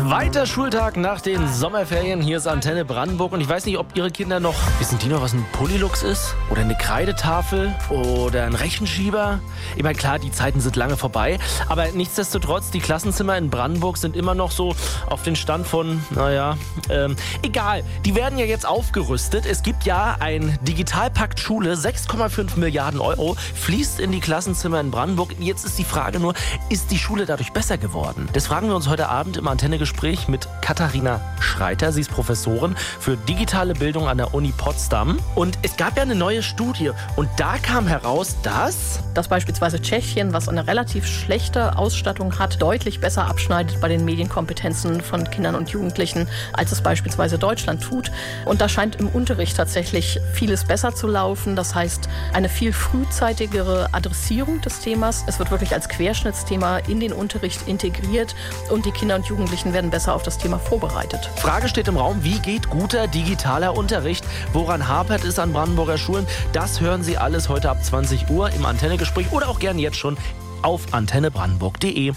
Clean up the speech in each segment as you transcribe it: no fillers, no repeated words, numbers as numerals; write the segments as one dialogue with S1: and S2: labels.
S1: Zweiter Schultag nach den Sommerferien. Hier ist Antenne Brandenburg. Und ich weiß nicht, ob Ihre Kinder noch... Wissen die noch, was ein Polylux ist? Oder eine Kreidetafel? Oder ein Rechenschieber? Ich meine, klar, die Zeiten sind lange vorbei. Aber nichtsdestotrotz, die Klassenzimmer in Brandenburg sind immer noch so auf den Stand von... egal. Die werden ja jetzt aufgerüstet. Es gibt ja ein Digitalpakt Schule. 6,5 Milliarden Euro fließt in die Klassenzimmer in Brandenburg. Jetzt ist die Frage nur, ist die Schule dadurch besser geworden? Das fragen wir uns heute Abend im Antenne-Gespräch mit Katharina Schreiter. Sie ist Professorin für digitale Bildung an der Uni Potsdam. Und es gab ja eine neue Studie und da kam heraus, dass
S2: beispielsweise Tschechien, was eine relativ schlechte Ausstattung hat, deutlich besser abschneidet bei den Medienkompetenzen von Kindern und Jugendlichen, als es beispielsweise Deutschland tut. Und da scheint im Unterricht tatsächlich vieles besser zu laufen. Das heißt, eine viel frühzeitigere Adressierung des Themas. Es wird wirklich als Querschnittsthema in den Unterricht integriert und die Kinder und Jugendlichen werden besser auf das Thema vorbereitet.
S1: Frage steht im Raum, wie geht guter digitaler Unterricht? Woran hapert es an Brandenburger Schulen? Das hören Sie alles heute ab 20 Uhr im Antenne-Gespräch oder auch gerne jetzt schon auf antennebrandenburg.de.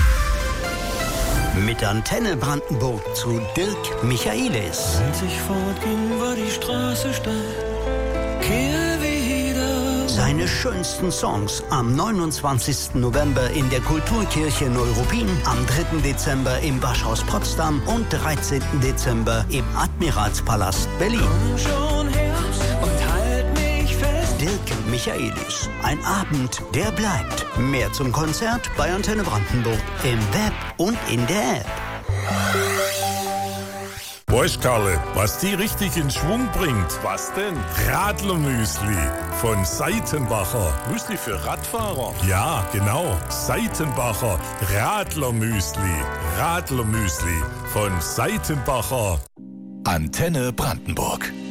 S3: Mit Antenne Brandenburg zu Dirk Michaelis.
S4: Als ich fortging, war die Straße steil. Kehr wieder.
S3: Seine schönsten Songs am 29. November in der Kulturkirche Neuruppin, am 3. Dezember im Waschhaus Potsdam und 13. Dezember im Admiralspalast Berlin.
S4: Komm schon Herbst und halt mich fest.
S3: Dirk Michaelis. Ein Abend, der bleibt. Mehr zum Konzert bei Antenne Brandenburg im Web und in der App.
S5: Weißt Karle, was die richtig in Schwung bringt? Was denn? Radlermüsli von Seitenbacher. Müsli für Radfahrer? Ja, genau. Seitenbacher Radlermüsli. Radlermüsli von Seitenbacher.
S6: Antenne Brandenburg.